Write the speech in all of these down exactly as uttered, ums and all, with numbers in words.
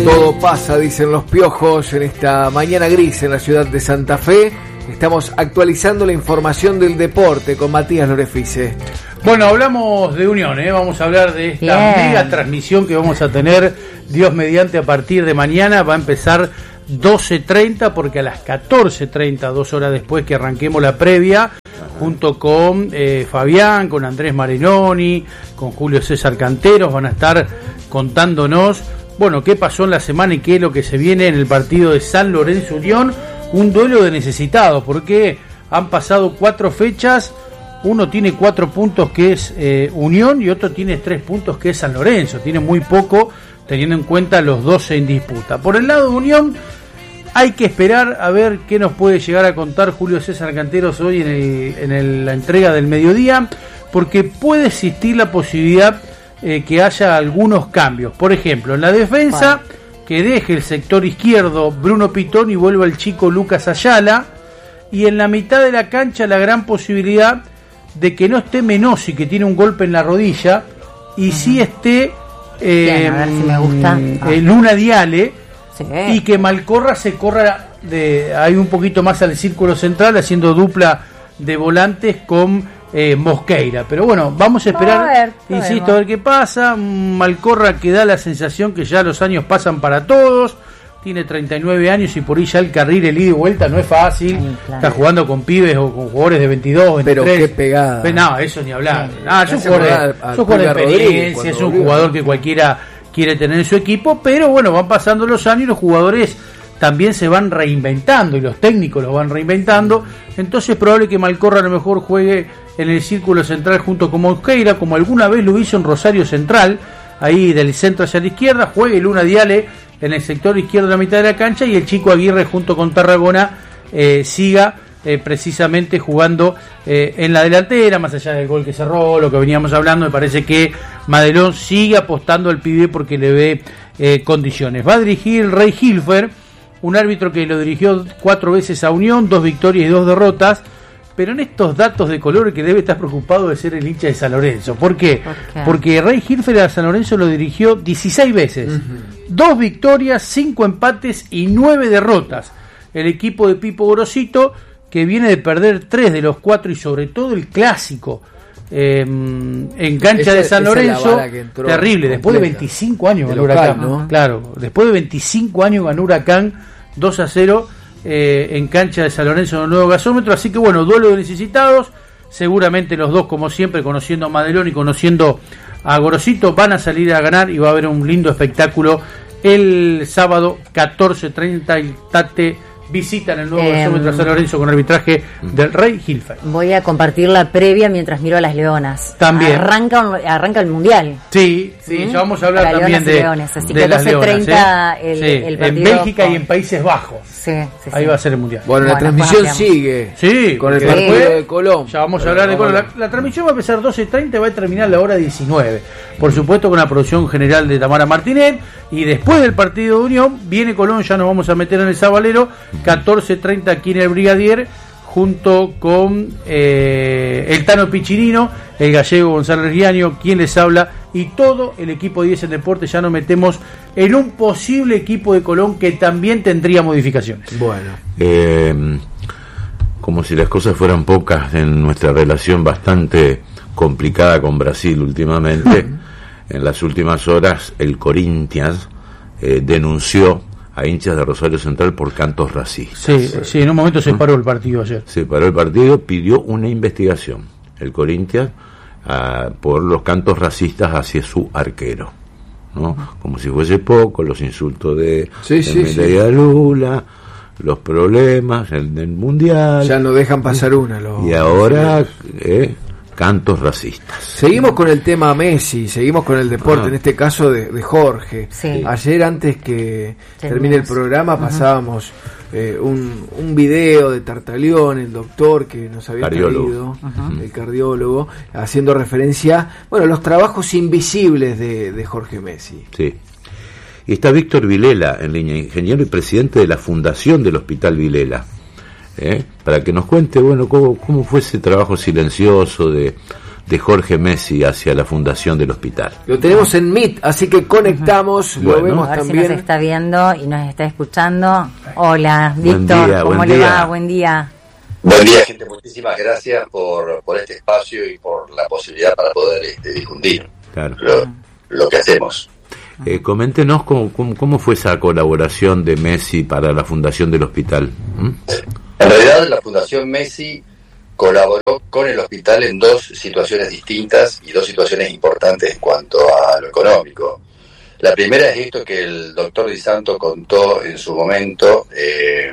Todo pasa, dicen los piojos, en esta mañana gris en la ciudad de Santa Fe. Estamos actualizando la información del deporte con Matías Lorefice. Bueno, hablamos de Unión, ¿eh? Vamos a hablar de esta Bien. mega transmisión que vamos a tener, Dios mediante, a partir de mañana. Va a empezar doce treinta, porque a las catorce treinta, dos horas después que arranquemos la previa, junto con eh, Fabián, con Andrés Marinoni, con Julio César Canteros, van a estar contándonos, bueno, qué pasó en la semana y qué es lo que se viene en el partido de San Lorenzo Unión. Un duelo de necesitados, porque han pasado cuatro fechas. Uno tiene cuatro puntos, que es eh, Unión, y otro tiene tres puntos, que es San Lorenzo. Tiene muy poco, teniendo en cuenta los doce en disputa. Por el lado de Unión, hay que esperar a ver qué nos puede llegar a contar Julio César Canteros hoy en, el, en el, la entrega del mediodía, porque puede existir la posibilidad eh, que haya algunos cambios. Por ejemplo, en la defensa, vale. que deje el sector izquierdo Bruno Pitón y vuelva el chico Lucas Ayala. Y en la mitad de la cancha, la gran posibilidad de que no esté Menossi, que tiene un golpe en la rodilla, y uh-huh. sí esté eh, Bien, a ver si me gusta. eh, Luna Diale, sí. y que Malcorra se corra de ahí un poquito más al círculo central, haciendo dupla de volantes con eh, Mosqueira. Pero bueno, vamos a esperar, a ver, insisto, a ver qué pasa. Malcorra, que da la sensación que ya los años pasan para todos. Tiene treinta y nueve años y por ahí ya el carril, el ida y vuelta no es fácil. Sí, claro. Está jugando con pibes o con jugadores de veintidós, veintitrés. Pero qué pegada. Pero no, eso ni hablar. Sí. Ah, es un jugador de, a, a jugador de experiencia, es un jugador que cualquiera quiere tener en su equipo, pero bueno, van pasando los años y los jugadores también se van reinventando y los técnicos los van reinventando. Entonces es probable que Malcorra a lo mejor juegue en el círculo central junto con Mosqueira, como alguna vez lo hizo en Rosario Central, ahí del centro hacia la izquierda. Juegue Luna Diale en el sector izquierdo de la mitad de la cancha, y el chico Aguirre junto con Tarragona eh, siga eh, precisamente jugando eh, en la delantera, más allá del gol que cerró, lo que veníamos hablando. Me parece que Madelón sigue apostando al pibe porque le ve eh, condiciones. Va a dirigir el Rey Hilfer, un árbitro que lo dirigió cuatro veces a Unión, dos victorias y dos derrotas. Pero en estos datos de color, que debe estar preocupado de ser el hincha de San Lorenzo. ¿Por qué? ¿Por qué? Porque Rey Hilfer a San Lorenzo lo dirigió dieciséis veces. Uh-huh. Dos victorias, cinco empates y nueve derrotas. El equipo de Pipo Gorosito, que viene de perder tres de los cuatro, y sobre todo el clásico eh, en cancha esa, de San Lorenzo. Terrible. Después de veinticinco años ganó Huracán, ¿no? Claro, después de veinticinco años ganó Huracán dos a cero. Eh, en cancha de San Lorenzo en el nuevo gasómetro. Así que bueno, duelo de necesitados. Seguramente los dos, como siempre, conociendo a Madelón y conociendo a Gorosito, van a salir a ganar y va a haber un lindo espectáculo el sábado catorce treinta. El Tate visita en el nuevo eh, gasómetro a San Lorenzo con arbitraje del Rey Hilfer. Voy a compartir la previa mientras miro a las Leonas. También. Arranca, arranca el Mundial. Sí, sí, ¿Mm? ya vamos a hablar Para también de, Leones, así de que las Leonas. treinta ¿eh? el, sí, el partido en Bélgica con... y en Países Bajos. Sí, sí, Ahí sí. va a ser el Mundial. Bueno, la bueno, transmisión sigue. Sí, con el partido después, de Colón. Ya vamos a hablar de Colón. La, la transmisión va a empezar doce treinta y va a terminar a la hora diecinueve. Por supuesto, con la producción general de Tamara Martínez. Y después del partido de Unión, viene Colón, ya nos vamos a meter en el Sabalero, catorce treinta aquí en el Brigadier, junto con eh, el Tano Piccinino, el gallego Gonzalo Riaño, quien les habla, y todo el equipo de diez en Deporte. Ya nos metemos en un posible equipo de Colón que también tendría modificaciones. Bueno, eh, como si las cosas fueran pocas en nuestra relación bastante complicada con Brasil últimamente, en las últimas horas el Corinthians eh, denunció a hinchas de Rosario Central por cantos racistas. Sí, sí, en un momento se paró el partido ayer. Se paró el partido, pidió una investigación, el Corinthians, uh, por los cantos racistas hacia su arquero, ¿no? Como si fuese poco, los insultos de, sí, de sí, Medellín sí. Lula, los problemas, el del Mundial. Ya no dejan pasar una. Los, y ahora... Eh, cantos racistas. Seguimos con el tema Messi, seguimos con el deporte, ah. en este caso de, de Jorge. Sí. Ayer, antes que termine el programa, uh-huh. pasábamos eh, un, un video de Tartaleón, el doctor que nos había traído, uh-huh. el cardiólogo, haciendo referencia, bueno, a los trabajos invisibles de, de Jorge Messi. Sí. Y está Víctor Vilela en línea, ingeniero y presidente de la Fundación del Hospital Vilela. ¿Eh? Para que nos cuente, bueno, cómo, cómo fue ese trabajo silencioso de, de Jorge Messi hacia la fundación del hospital. Lo tenemos en Meet, así que conectamos, uh-huh. lo bueno, vemos a ver también. Si nos está viendo y nos está escuchando. Hola, Víctor, día, ¿cómo le día. va? Buen día. Buen día, gente. Muchísimas gracias por, por este espacio y por la posibilidad para poder este, difundir claro. lo, lo que hacemos. Eh, coméntenos cómo, cómo, cómo fue esa colaboración de Messi para la fundación del hospital. ¿Mm? En realidad, la Fundación Messi colaboró con el hospital en dos situaciones distintas y dos situaciones importantes en cuanto a lo económico. La primera es esto que el doctor Di Santo contó en su momento, eh,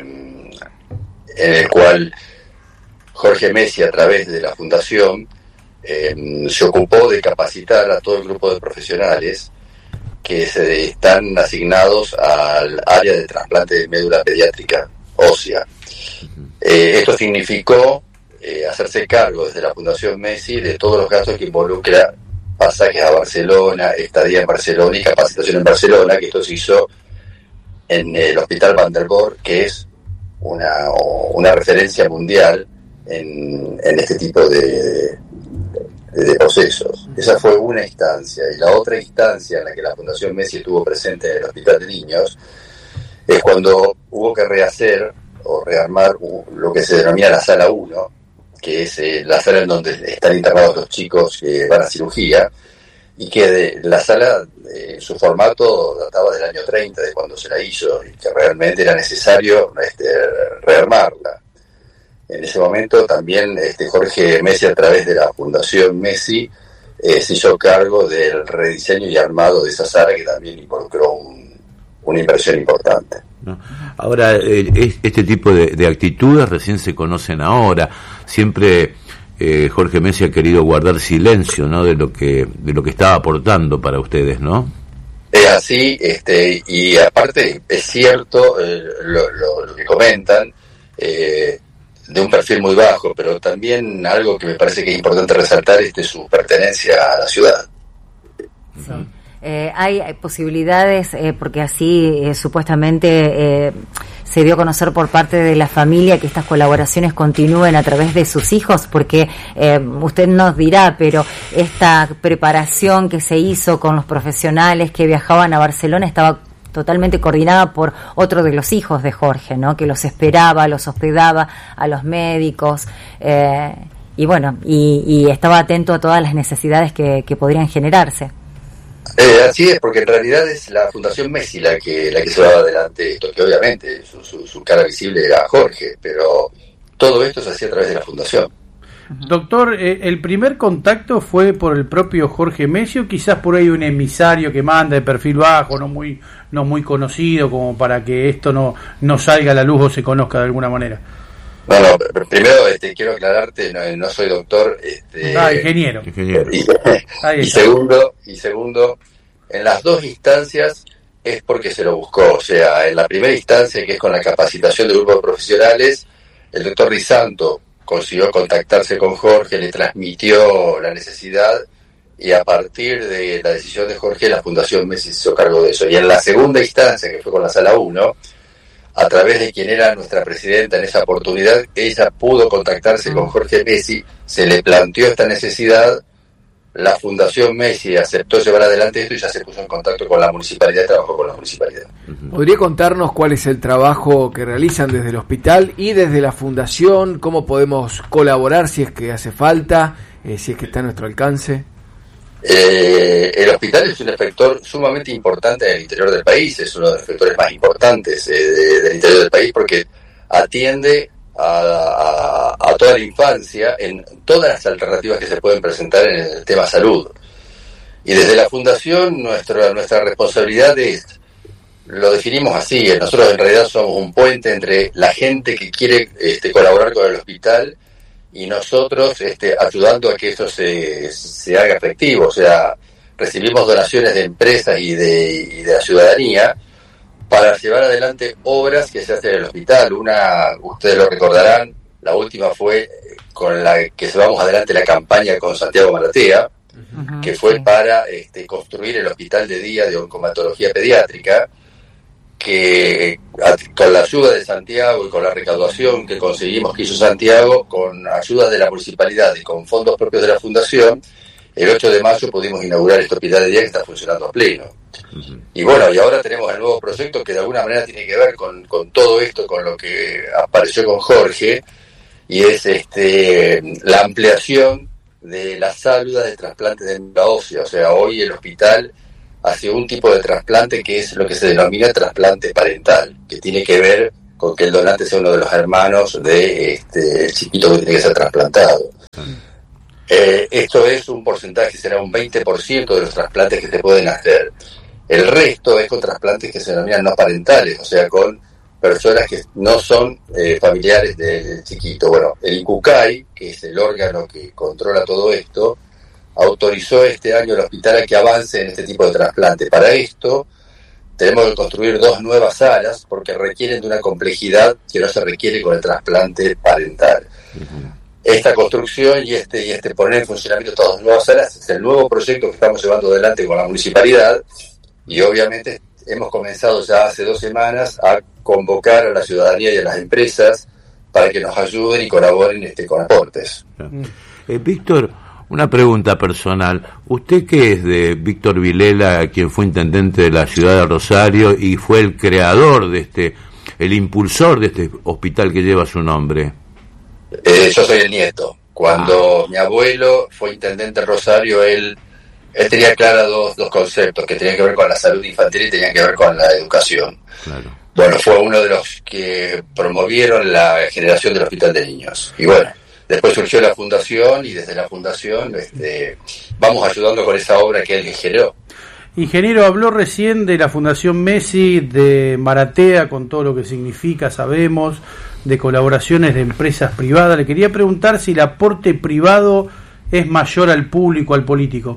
en el cual Jorge Messi, a través de la fundación, eh, se ocupó de capacitar a todo el grupo de profesionales que se están asignados al área de trasplante de médula pediátrica ósea. Eh, esto significó eh, hacerse cargo desde la Fundación Messi de todos los gastos que involucra pasajes a Barcelona, estadía en Barcelona y capacitación en Barcelona, que esto se hizo en el Hospital Van der Borch, que es una, una referencia mundial en, en este tipo de, de, de procesos. Esa fue una instancia. Y la otra instancia en la que la Fundación Messi estuvo presente en el Hospital de Niños es cuando hubo que rehacer o rearmar lo que se denomina la Sala uno, que es eh, la sala en donde están internados los chicos que van a cirugía, y que de, la sala, eh, su formato databa del año treinta, de cuando se la hizo, y que realmente era necesario este, rearmarla. En ese momento también este, Jorge Messi, a través de la Fundación Messi, eh, se hizo cargo del rediseño y armado de esa sala, que también involucró un, una inversión importante. Ahora, eh, este tipo de, de actitudes recién se conocen ahora. Siempre eh, Jorge Messi ha querido guardar silencio, ¿no?, de lo que de lo que estaba aportando para ustedes, ¿no? Es así, este, y aparte es cierto eh, lo, lo, lo que comentan, eh, de un perfil muy bajo, pero también algo que me parece que es importante resaltar es su pertenencia a la ciudad. Sí. Eh, hay, hay posibilidades, eh, porque así eh, supuestamente eh, se dio a conocer por parte de la familia que estas colaboraciones continúen a través de sus hijos, porque eh, usted nos dirá, pero esta preparación que se hizo con los profesionales que viajaban a Barcelona estaba totalmente coordinada por otro de los hijos de Jorge, ¿no?, que los esperaba, los hospedaba a los médicos, eh, y bueno, y, y estaba atento a todas las necesidades que, que podrían generarse. Eh, así es, porque en realidad es la Fundación Messi la que la que se va adelante esto, que obviamente su, su, su cara visible era Jorge, pero todo esto se hacía a través de la Fundación. Doctor, eh, ¿el primer contacto fue por el propio Jorge Messi o quizás por ahí un emisario que manda de perfil bajo, no muy no muy conocido, como para que esto no, no salga a la luz o se conozca de alguna manera? No, no, primero este, quiero aclararte, no, no soy doctor. Este, ah, ingeniero. ingeniero. Y, y segundo, y segundo, en las dos instancias es porque se lo buscó. O sea, en la primera instancia, que es con la capacitación del grupo de profesionales, el doctor Di Santo consiguió contactarse con Jorge, le transmitió la necesidad, y a partir de la decisión de Jorge, la Fundación Messi se hizo cargo de eso. Y en la segunda instancia, que fue con la Sala uno, a través de quien era nuestra presidenta en esa oportunidad, ella pudo contactarse con Jorge Messi, se le planteó esta necesidad, la Fundación Messi aceptó llevar adelante esto y ya se puso en contacto con la municipalidad, trabajó con la municipalidad. ¿Podría contarnos cuál es el trabajo que realizan desde el hospital y desde la Fundación? ¿Cómo podemos colaborar si es que hace falta, eh, si es que está a nuestro alcance? Eh, el hospital es un efector sumamente importante en el interior del país, es uno de los efectores más importantes eh, de, del interior del país, porque atiende a, a, a toda la infancia en todas las alternativas que se pueden presentar en el tema salud. Y desde la Fundación nuestra, nuestra responsabilidad es, lo definimos así, nosotros en realidad somos un puente entre la gente que quiere este, colaborar con el hospital y nosotros este, ayudando a que eso se, se haga efectivo. O sea, recibimos donaciones de empresas y de, y de la ciudadanía para llevar adelante obras que se hacen en el hospital. Una, ustedes lo recordarán, la última fue con la que llevamos adelante la campaña con Santiago Maratea, uh-huh, que fue sí. para este, construir el hospital de día de oncomatología pediátrica, que con la ayuda de Santiago y con la recaudación que conseguimos que hizo Santiago, con ayuda de la municipalidad y con fondos propios de la Fundación, el ocho de mayo pudimos inaugurar este hospital de día que está funcionando a pleno. Uh-huh. Y bueno, y ahora tenemos el nuevo proyecto que de alguna manera tiene que ver con, con todo esto, con lo que apareció con Jorge, y es este la ampliación de las salas de trasplantes de médula ósea. O sea, hoy el hospital hace un tipo de trasplante que es lo que se denomina trasplante parental, que tiene que ver con que el donante sea uno de los hermanos de este el chiquito que tiene que ser trasplantado. Uh-huh. Eh, esto es un porcentaje, será un veinte por ciento de los trasplantes que se pueden hacer. El resto es con trasplantes que se denominan no parentales, o sea, con personas que no son eh, familiares del chiquito. Bueno, el INCUCAI, que es el órgano que controla todo esto, autorizó este año al hospital a que avance en este tipo de trasplante. Para esto tenemos que construir dos nuevas salas porque requieren de una complejidad que no se requiere con el trasplante parental. Uh-huh. Esta construcción y este y este poner en funcionamiento todas las nuevas salas es el nuevo proyecto que estamos llevando adelante con la municipalidad, y obviamente hemos comenzado ya hace dos semanas a convocar a la ciudadanía y a las empresas para que nos ayuden y colaboren este, con aportes. Eh, Víctor, una pregunta personal. ¿Usted qué es de Víctor Vilela, quien fue intendente de la ciudad de Rosario y fue el creador de este, el impulsor de este hospital que lleva su nombre? Eh, yo soy el nieto. Cuando ah. mi abuelo fue intendente de Rosario, él, él tenía claros dos, dos conceptos que tenían que ver con la salud infantil y tenían que ver con la educación. Claro. Bueno, fue uno de los que promovieron la generación del hospital de niños. Y bueno, después surgió la fundación y desde la fundación este, vamos ayudando con esa obra que él generó. Ingeniero, habló recién de la Fundación Messi, de Maratea, con todo lo que significa, sabemos, de colaboraciones de empresas privadas. Le quería preguntar si el aporte privado es mayor al público, al político.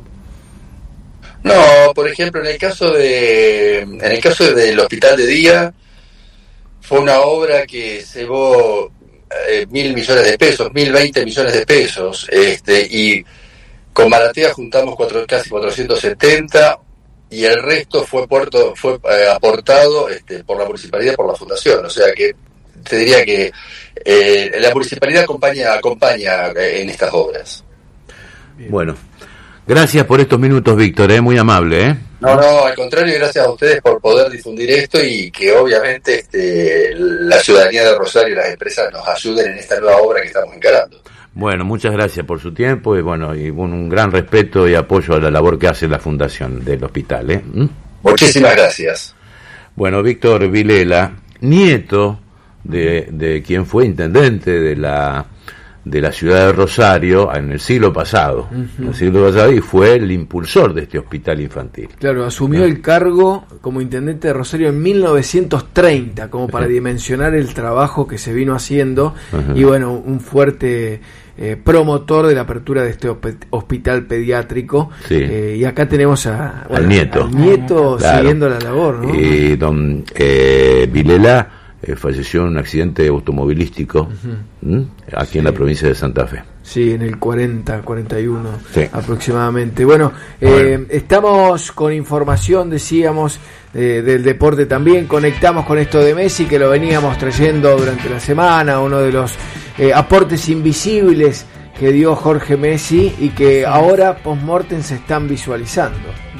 No, por ejemplo, en el caso de en el caso del hospital de día, fue una obra que llevó eh, mil millones de pesos, mil veinte millones de pesos, este, y con Maratea juntamos cuatro, casi cuatrocientos setenta, y el resto fue puerto, fue eh, aportado este, por la municipalidad y por la fundación. O sea que te diría que eh, la municipalidad acompaña acompaña en estas obras. Bueno, gracias por estos minutos, Víctor, ¿eh? Muy amable, ¿eh? No, no, al contrario, gracias a ustedes por poder difundir esto y que obviamente este, la ciudadanía de Rosario y las empresas nos ayuden en esta nueva obra que estamos encarando. Bueno, muchas gracias por su tiempo y bueno, y un, un gran respeto y apoyo a la labor que hace la Fundación del Hospital, ¿eh? ¿Mm? Muchísimas gracias. Bueno, Víctor Vilela, nieto de, de quien fue intendente de la de la ciudad de Rosario en el siglo pasado, uh-huh. en el siglo pasado, y fue el impulsor de este hospital infantil. Claro, asumió ¿no? el cargo como intendente de Rosario en mil novecientos treinta, como para dimensionar el trabajo que se vino haciendo, uh-huh. y bueno, un fuerte eh, promotor de la apertura de este op- hospital pediátrico, sí. eh, y acá tenemos a, bueno, al nieto, al nieto claro. siguiendo la labor, ¿no? Y don eh, Vilela Eh, falleció en un accidente automovilístico uh-huh. aquí sí. en la provincia de Santa Fe. Sí, en el cuarenta, cuarenta y uno sí. aproximadamente. Bueno, eh, bueno, estamos con información, decíamos, eh, del deporte también. Conectamos con esto de Messi, que lo veníamos trayendo durante la semana, uno de los eh, aportes invisibles que dio Jorge Messi y que sí. ahora post-mortem se están visualizando.